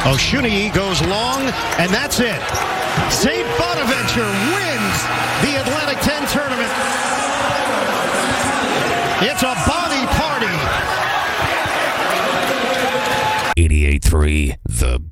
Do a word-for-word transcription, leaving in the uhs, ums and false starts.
Oshuniyi goes long, and that's it. Saint Bonaventure wins the Atlantic ten tournament. It's a body party. eighty-eight three, The